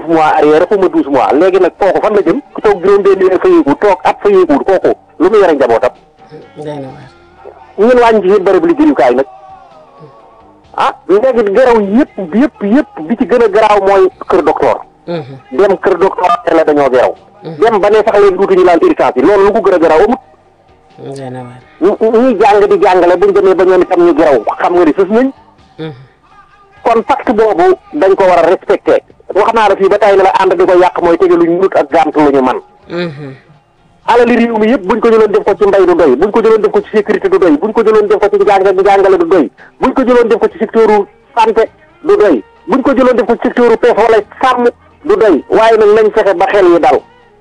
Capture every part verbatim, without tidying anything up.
neuf mois arrière xuma douze mois léegi nag kooku fan la jëm ku toog juróom benn weer fayeeku toog at fayeeku kooku lu mu yore njabootam. ñun wàññi ci seen bërëb liggéeyukaay nag ah léegi garaw yëpp yëpp yëpp bi ci gën a garaaw mooy kër docteur. dem kër docteur la dañoo garaw. dem ba ne sax léegi duutuñu laal urgence yi loolu lu ko gën a garaaw amut. ñuy jàng di jàngale buñ demee ba ñoom itam ñu garaw xam nga ni sës nañ. kon pacte boobu dañ ko war a respecté wax naa la fii ba tey ne la ànd di ko yàq mooy tege lu ñu mut ak gàmtu lu ñu man alali réew mi yëpp buñ ko jëloon def ko ci mbay du doy buñ ko jëloon def ko ci sécurité du doy buñ ko jëloon def ko ci jàng di jàngale du doy buñ ko jëloon def ko ci secteur santé du doy buñ ko jëloon def ko ci secteur pêche wala sàmm du doy waaye nag nañ fexe ba xel yi dal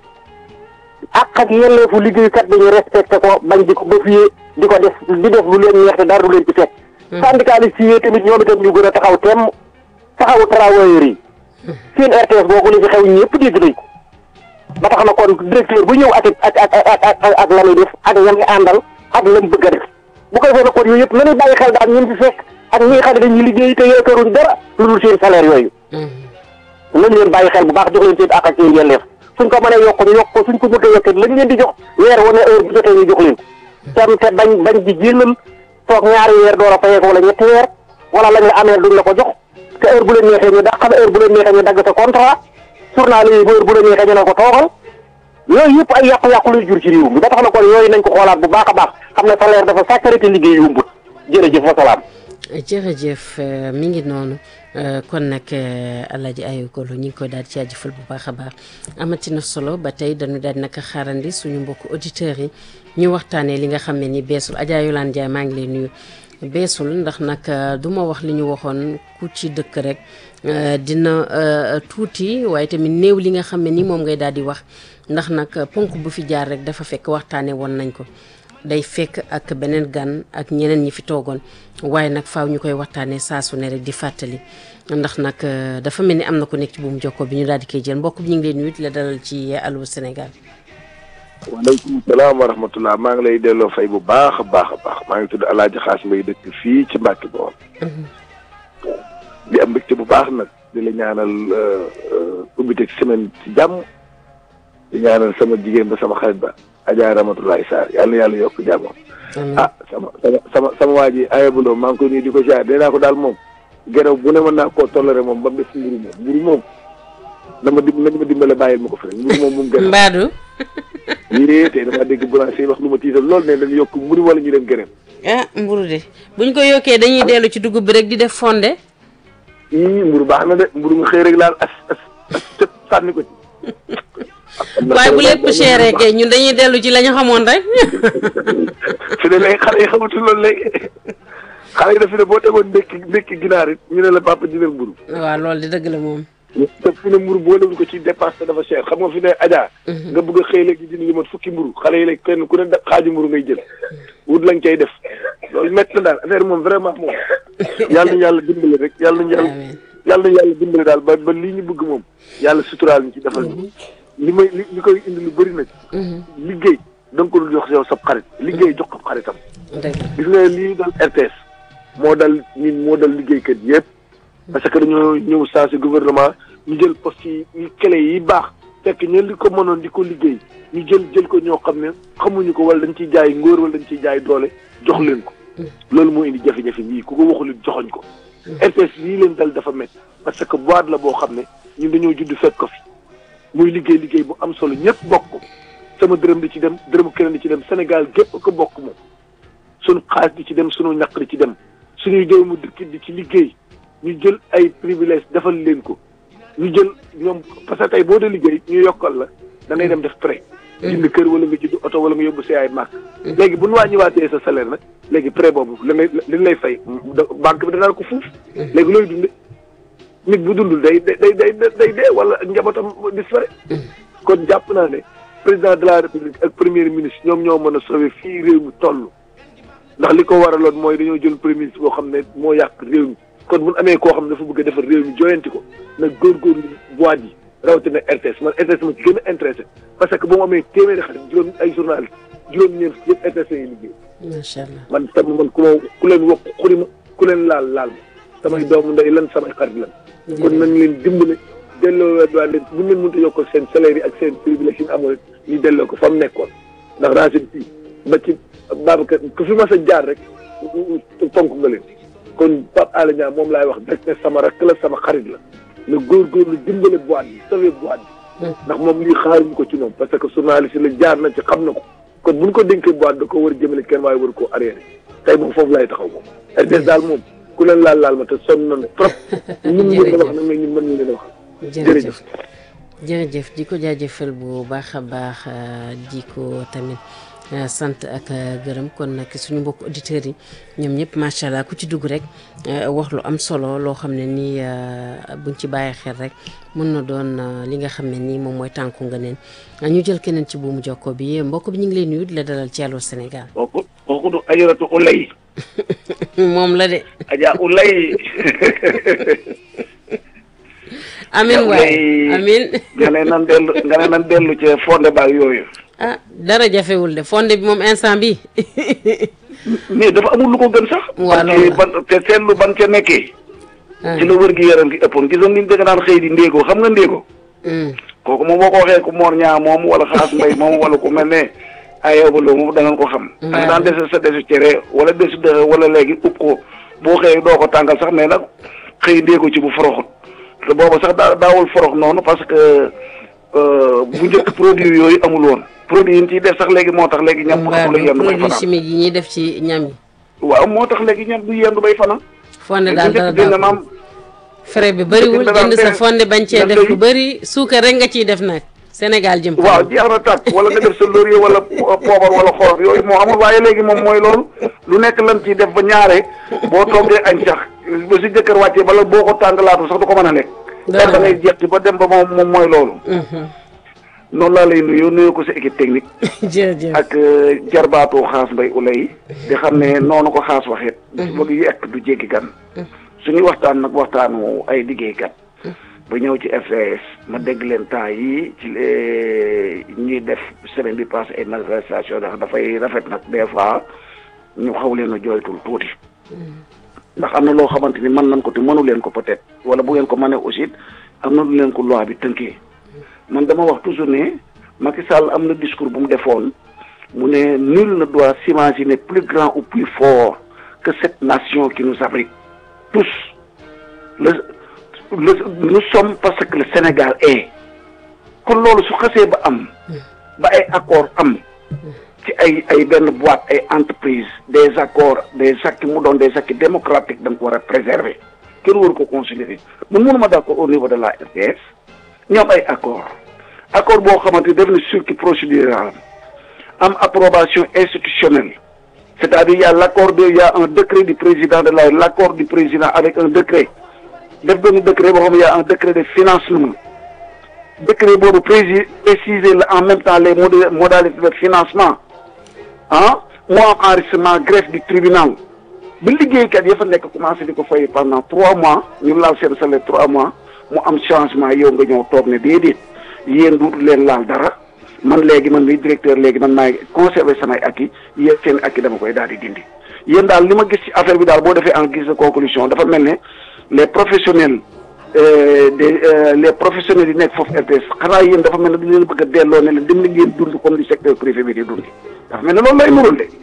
ak ak yelleefu liggéeykat bi ñu respecté ko bañ di ko bëfiyee di ko def di def lu leen neex te dara du leen ci fekk syndicaliste yi tamit ñoom itam ñu gën a taxaw temm taxawu travailleurs yi seen R T S boobu li fi xew ñëpp dégg nañ ko ba tax na kon directeur bu ñëw ak ak ak ak ak ak la muy def ak ñam ñu àndal ak lam bëgg a def bu ko defee nag kon yooyu yëpp nañuy bàyyi xel daal ñun fi fekk ak ñi nga xam ne dañuy liggéey te yaakaaruñ dara lu dul seen salaire yooyu nañ leen bàyyi xel bu baax jox leen seen ak ak seen yelleef suñ ko mënee yokk ñu yokk ko suñ ko mënta yokk lañ leen di jox weer wane heure bu jotee ñu jox leen tam te bañ bañ di jëlal toog ñaari weer door a fayeeko wala ñetti weer wala lañ la amee duñ la ko jox te heure bu leen neexee ñu dàq heure bu leen neexee ñu dagg sa contrat journal yi heure bu leen neexee ñu ne ko toogal yooyu yëpp ay yàqu-yàqu lay jur ci réew mi ba tax na kon yooyu nañ ko xoolaat bu baax a baax xam ne salaire dafa sàkkare te liggéey yombut jërëjëf wa salaam. jërëjëf mi ngi noonu kon nag Alaaji Ayo Golo ñu ngi koy daal di jaajëfal bu baax a baax amati na solo ba tey dañu daal di nag xaarandi suñu mbokku auditeurs yi ñu waxtaanee li nga xam ne ni beesul Adja Yolande Ndiaye maa ngi lay nuyu beesul ndax nag du ma wax li ñu waxoon ku ci dëkk rek dina tuuti waaye tamit néew li nga xam ne ni moom ngay daal di wax ndax nag ponk bu fi jaar rek dafa fekk waxtaanee woon nañ ko day fekk ak beneen gan ak ñeneen ñi fi toogoon waaye nag faaw ñu koy waxtaanee saa su ne rek di fàttali ndax nag dafa mel ni am na ko nekk ci buum jokko bi ñu daal di koy jël mbokk bi ñu ngi lay nuyu la dalal ci Allô Sénégal. waaleykum salaam wa rahmatulah maa ngi lay delloo fay bu baax a baax a baax maa ngi tudd El Hadj Xaas Mbay dëkk fii ci Mbàkke Bawol. di am mbégte bu baax nag di la ñaanal ubbite semaine ci jàmm di ñaanal sama jigéen ba sama xarit ba Adja Ramatulaay Sarr yàlla na yàlla yokk jàmm. ah sama sama sama sama waa ji ayabuloo maa ngi ko nuyu di ko jaar nee naa ko daal moom geraw bu ne mën naa koo toléré moom ba mu des mburu moom mburu moom na ma dim nañ ma dimbale bàyyil ma ko fi rek mburu moom moom gën mbaadu yée tey damaa dégg boulanger wax lu ma tiital loolu ne dañu yokk mburu wala ñu dem gërëm ah mburu de buñ ko yokkee dañuy dellu ci dugub bi rek di def fonde ii mburu baax na de mburu nga xëy rek laal as as as cëp sànni ko ci waaye bu lépp chéré kay ñun dañuy dellu ci la ñu xamoon rek fi ne léegi xale yi xamatul loolu léegi xale yi daf fi ne boo tegoon ndekki ndekki ginaar it ñu ne la papa jëlal mburu waaw loolu di dëgg la moom te fi ne mburu boo lewul ko ci dépense dafa cher xam nga fi ne Adja nga bëgg a xëy léegi dina li mat fukki mburu xale yi léegi kenn ku ne xaaju mburu ngay jël wut lañ cay def loolu métti na daal affaire moom vraiment moom yàlla nañu yàlla dimbali rek yàlla nañu yàlla yàlla nañu yàlla dimbali daal ba ba lii ñu bëgg moom yàlla suturaal ñu ci defal ñu li may li li koy indi lu bëri nag liggéey da nga ko dul jox yow sab xarit liggéey jox ko xaritam gis nga lii dal R T S moo dal ñun moo dal liggéeykat yëpp parce que dañoo ñëw saa si gouvernement ñu jël poste yi clé yi baax fekk ñeen li ko mënoon di ko liggéey ñu jël jël ko ñoo xam ne xamuñu ko wala dañ ciy jaay ngóor wala dañ ciy jaay doole jox leen ko loolu moo indi jafe-jafe bii ku ko waxul joxoñ ko R T S lii leen dal dafa métti parce que boîte la boo xam ne ñun dañoo judd fekk ko fi muy liggéey liggéey bu am solo ñëpp bokk ko sama dërëm di ci dem dërëm keneen di ci dem Sénégal gépp ko bokk moom suñu xaalis di ci dem suñu ñaq di ci dem suñuy doomu dëkk di ci liggéey ñu jël ay privilège defal leen ko ñu jël ñoom parce que tey boo dee liggéey ñu yokkal la da ngay dem def prêt jënd kër wala nga jënd oto wala nga yóbbu si ay màkk léegi bu ñu wàññiwaatee sa salaire nag léegi prêt boobu la ngay li lay fay banque bi danaa ko fuuf léegi looy dunde nit bu dundul day day day day dee wala ak njabootam disparaît kon jàpp naa ne président de la république ak premier ministre ñoom ñoo mën a sauver fii réew mi toll ndax li ko waraloon mooy dañoo jël premier ministre boo xam ne moo yàq réew mi kon bu ñu amee koo xam ne dafa bëgg a defar réew mi joyanti ko nag góorgóorlu boîte yi rawatina R T S man R T S ma ci gën a intéressé parce que bu mu amee téeméeri xarit juróom ay journaliste juróom-ñeent yëpp R T S yi liggéey. macha allah man tam man ku ma ku leen wokk xuri ma ku leen laal laal ma samay doomu ndey lan samay xarit lan kon nañ leen dimbale delloo douane bu ñu leen mënut a yokkal seen salaire yi ak seen privilège yi amoon ñu delloo ko fa mu nekkoon ndax Racine fii ba ci Babacar ku fi mas a jaar rek fonk nga leen kon Pape Alé Niang moom laay wax rek ne sama rakk la sama xarit la na góorgóorlu dimbale boîte bi sauver boîte bi ndax moom lii xaaruñu ko ci moom parce que journaliste la jaar na ci xam na ko kon buñ ko dénkee boîte da ko war a jëmale kenn waaye war koo arrière tey moom foofu lay taxaw moom R D S daal moom ku leen laal laal ma te sonn nañu trop ñun ñu leen wax nag mais ñun mën ñu leen wax jërëjëf jërëjëf di ko jaajëfal bu baax a baax di ko tamit sant ak gërëm kon nag suñu mbokk auditeurs yi ñoom ñëpp macha allah ku ci dugg rek wax lu am solo loo xam ne nii buñ ci bàyyi xel rek mën na doon li nga xam ne nii moom mooy tànku nga neen ñu jël keneen ci buumu jokko bi mbokk bi ñu ngi lay nuyu di la dalal ci Allô Sénégal. kooku kooku du Ajaratu Ulay. moom la de. Aja Ulay. amin waay amin nga ne nan dellu nga ne nan dellu ci fonde baag yooyu. ah dara jafewul de fonde bi moom instant bi mais dafa amul lu ko gën sax. waaw loolu ban te seetlu ban ca nekkee. ci la wër gi yaram gi ëppoon gisoon liñ dëgg naan xëy di ndéego xam nga ndéego. kooku moom boo ko waxee ku Mor Ñaa moom wala Xaas Mbay moom wala ku mel ne ayoo ba loolu moom da ngeen ko xam. da nga daan dese sa desu cere wala desu dëx wala léegi upp ko boo xëyee doo ko tàngal sax mais nag xëy ndéego ci bu foroxut te boobu sax daa daawul forox noonu parce que bu njëkk produit yooyu amul woon. produit yi ñu ciy def sax léegi moo tax léegi ñam. waaw la yendu bay fanaan produit chimique yi ñuy def ci ñam yi. waaw moo tax léegi ñam du yendu bay fanaan. fonde daal dara dina daal maam. frais bi bëriwul jënd sa fonde bañ cee def lu bëri suukar rek nga ciy def nag Sénégal jëm. waaw jeex na tàkk wala nga def sa laurier wala poobar wala xoor yooyu moo amul waaye léegi moom mooy loolu lu nekk lan ciy def ba ñaare boo toggee añ sax ba si jëkkër wàccee bala boo ko tàngalaatu sax du ko mën a lekk. da ngay jeexti ba dem ba moom moom mooy loolu. noonu laa lay nuyu nuyu ko sa équipe technique. jërëjëf ak jarbaatu Xaas Mbay Ulay di xam ne noonu ko Xaas waxee. bëgg yekk du jéggi gan. suñuy waxtaan nag waxtaanu ay liggéeykat. ba ñëw ci F D S ma dégg leen temps yi ci ñuy def semaine bi passé ay manifestation ndax dafay rafet nag des fois ñu xaw leen a jooytul tuuti. ndax am na loo xamante ni mën nañ ko te mënu leen ko peut-être wala bu ngeen ko mënee aussi am na lu leen ko loi bi tënkee. man dama wax toujours ne Macky Sall am na discours bu mu defoon mu ne nul ne doit s'imaginer plus grand ou plus fort que cette nation qui nous abrite tous le le nous sommes parce que le Sénégal est kon loolu su xasee ba am ba ay accord am ci ay ay benn boîte ay entreprise des accords des acquis mu doon des acquis démocratiques da nga ko war a préserver kenn waru ko considérer man mënuma d'accord au niveau de la R D S ñoom ay accord accord boo xamante ni def na circuit procédural am approbation institutionnelle c'est-à-dire y a l'accord de y a un décret du président de la l'accord du président avec un décret def benn décret boo xam ne y a un décret de financement décret boobu prési préciser la en même temps les modalités de financement ah moo am enregistrement greffe du tribunal ba liggéeykat ya fa nekk commencé di ko fay pendant trois mois ñu laal seen salaire trois mois mu am changement yow nga ñëw toog ne déedéet yéen du leen laal dara man léegi man mi directeur léegi man maay conserver samay acquis yéen seen acquis dama koy daal di dindi yéen daal li ma gis ci affaire bi daal boo defee en guise de conclusion dafa mel ne les professionnels des les professionnels yi nekk foofu R D S xanaa yéen dafa mel ne dañ leen bëgg a delloo ne leen dem na ngeen dund comme du secteur privé bi di dundi dafa mel ne loolu lay nural de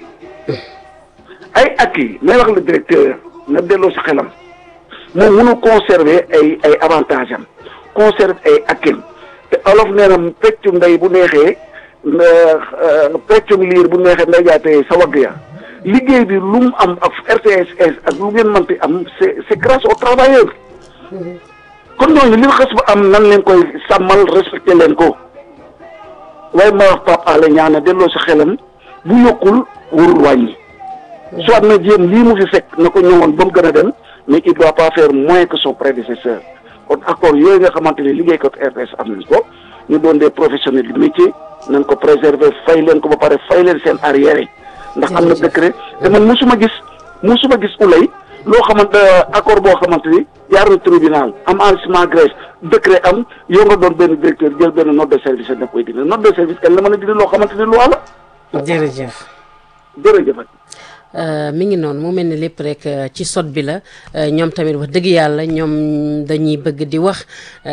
ay acquis may wax le directeur na delloo si xelam moom mënul conserver ay ay avantage am conserver ay acquis te olof nee na peccum ndey bu neexee peccum liir bu neexee nday jaatee sa wagg ya liggéey bi lu mu am ak R T S ak lu ngeen mënti am c'est c'est grâce aux travailleurs kon ñooñu li xas ba am nan leen koy sàmmal respecté leen ko waaye ma wax Pape Alé Niang na delloo si xelam bu yokkul warul wàññi soit na jéem lii mu fi fekk na ko ñëwoon ba mu gën a dem mais il doit pas faire moins que son prédécesseur kon accord yooyu nga xamante ne liggéeykat R T S am nañ ko ñu doon des professionnels du métier nañ ko préserver fay leen ko ba pare fay leen seen arrière yi ndax am na décret te man musuma gis musuma gis ulay loo xamante accord boo xamante ni jaar na tribunal am enregistrement greffe décret am yow nga doon benn directeur jël benn note de service da koy dindi note de service kan la mën a dindi loo xamante ni loi la. jërëjëf. jërëjëf. mi ngi noonu mu mel ni lépp rek ci sot bi la ñoom tamit wax dëgg yàlla ñoom dañuy bëgg di wax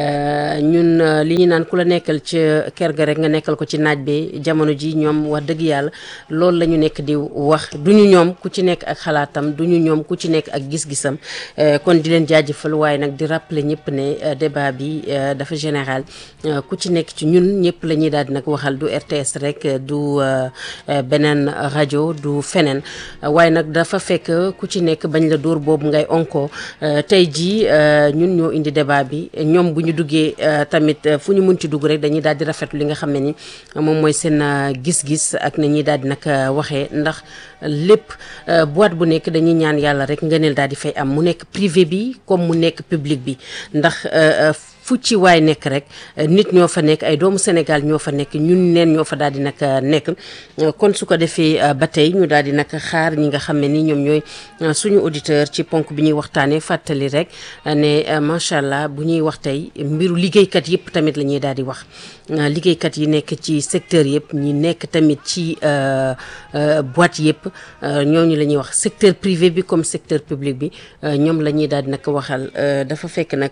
ñun li ñu naan ku la nekkal ci kër ga rek nga nekkal ko ci naaj bi jamono ji ñoom wax dëgg yàlla loolu la ñu nekk di wax duñu ñoom ku ci nekk ak xalaatam duñu ñoom ku ci nekk ak gis-gisam kon di leen jaajëfal waaye nag di rappeler ñëpp ne débat bi dafa général ku ci nekk ci ñun ñëpp la ñuy daal di nag waxal du R T S rek du beneen rajo du feneen waaye nag dafa fekk ku ci nekk bañ la dóor boobu ngay onko tey jii ñun ñoo indi débat bi ñoom bu ñu duggee tamit fu ñu mun ci dugg rek dañuy daal di rafetlu li nga xam ne ni moom mooy seen gis-gis ak na ñuy daal di nag waxee ndax lépp boîte bu nekk dañuy ñaan yàlla rek ngëneel daal di fay am mu nekk privé bi comme mu nekk public bi ndax fu ci waay nekk rek nit ñoo fa nekk ay doomu Sénégal ñoo fa nekk ñun neen ñoo fa daal di nag nekk kon su ko defee ba tey ñu daal di nag xaar ñi nga xam ne ni ñoom ñooy suñu auditeur ci ponk bi ñuy waxtaanee fàttali rek ne macha allah bu ñuy wax tey mbiru liggéeykat yëpp tamit la ñuy daal di wax liggéeykat yi nekk ci secteur yëpp ñi nekk tamit ci boîte yëpp ñooñu la ñuy wax secteur privé bi comme secteur public bi ñoom la ñuy daal di nag waxal dafa fekk nag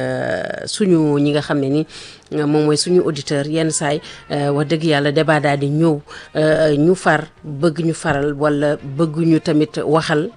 suñu ñi nga xam ne ni moom mooy suñu auditeur yenn saay wax dëgg yàlla débat daal di ñëw ñu far bëgg ñu faral wala bëgg ñu tamit waxal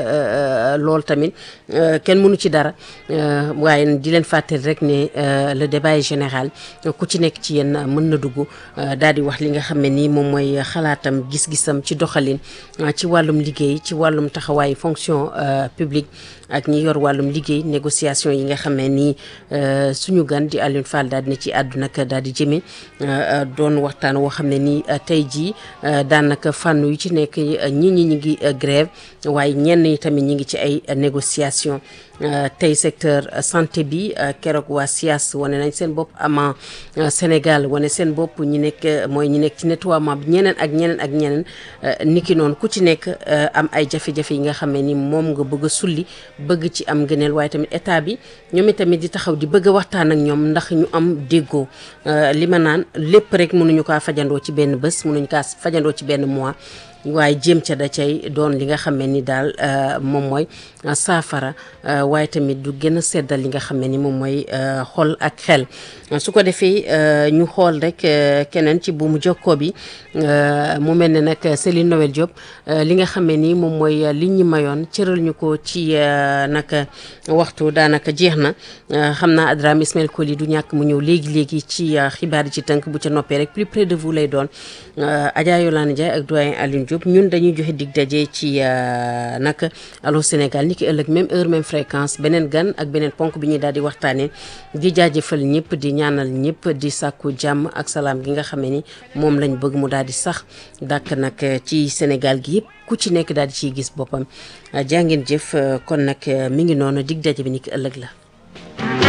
loolu tamit kenn mënu ci dara waaye di leen fàttali rek ne le débat est général ku ci nekk ci yéen mën na dugg daal di wax li nga xam ne ni moom mooy xalaatam gis-gisam ci doxalin ci wàllum liggéey ci wàllum taxawaay fonction publique ak ñi yor wàllum liggéey négociation yi nga xam ne nii suñu gan di Alioune Fall daal dina ci àdduna ak daal di jëme doon waxtaan woo xam ne nii tey jii daanaka fànn yu ci nekk ñi ñi ñi ngi grève waaye ñenn ñi tamit ñi ngi ci ay négociation tey secteur santé bi keroog waa S I A S wane nañ seen bopp ama Sénégal wane seen bopp ñi nekk mooy ñi nekk ci nettoiement bi ñeneen ak ñeneen ak ñeneen niki noonu ku ci nekk am ay jafe-jafe yi nga xam ne ni moom nga bëgg a sulli bëgg ci am gëneel waaye tamit état bi ñoom itamit di taxaw di bëgg a waxtaan ak ñoom ndax ñu am déggoo li ma naan lépp rek mënuñu kaa fajandoo ci benn bés mënuñu kaa fajandoo ci benn mois waaye jéem ca da cay doon li nga xam ne ni daal moom mooy saafara waaye tamit du gën a seddal li nga xam ne ni moom mooy xol ak xel su ko defee ñu xool rek keneen ci buumu jokkoo bi mu mel ne nag Céline Noël Diop li nga xam ne ni moom mooy li ñu mayoon cëral ñu ko ci nag waxtu daanaka jeex na xam naa Adrame Ismaël Koli du ñàkk mu ñëw léegi-léegi ci xibaar yi ci tënk bu ca noppee rek plus près de vous lay doon Adja Yolande Ndiaye ak doyen Alioune Diop ñun dañuy joxe dig daje ci nag Allô Sénégal ni ki ëllëg même heure même fréquence beneen gan ak beneen ponk bi ñuy daal di waxtaanee di jaajëfal ñëpp di ñaanal ñëpp di sàkku jàmm ak salaam gi nga xam ne ni moom lañ bëgg mu daal di sax dàkk nag ci Sénégal gi yëpp ku ci nekk daal di ciy gis boppam jaa ngeen jëf kon nag mi ngi noonu dig daje bi ni ki ëllëg la.